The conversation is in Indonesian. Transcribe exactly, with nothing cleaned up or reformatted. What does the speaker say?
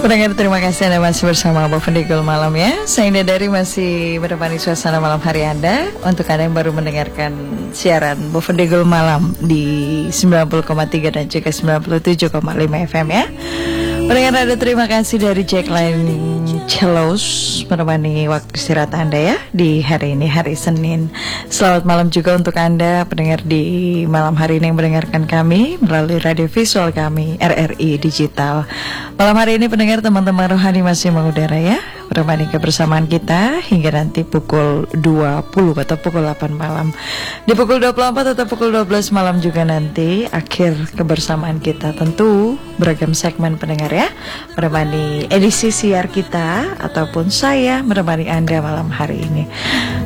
Pendengar, terima kasih Anda masih bersama Boven di Gul Malam ya. Saya Indah Dari masih menemani suasana malam hari Anda. Untuk Anda yang baru mendengarkan siaran Boven di Gul Malam di sembilan puluh koma tiga dan juga sembilan puluh tujuh koma lima F M ya. Pendengar, ada terima kasih dari Jackline Celos menemani waktu istirahat Anda ya di hari ini, hari Senin. Selamat malam juga untuk Anda pendengar di malam hari ini yang mendengarkan kami melalui radio visual kami R R I Digital. Malam hari ini pendengar, teman-teman rohani masih mengudara ya, menemani kebersamaan kita hingga nanti pukul dua puluh atau pukul delapan malam. Di pukul dua puluh empat atau pukul dua belas malam juga nanti akhir kebersamaan kita. Tentu beragam segmen pendengar ya, menemani edisi siar kita ataupun saya menemani Anda malam hari ini.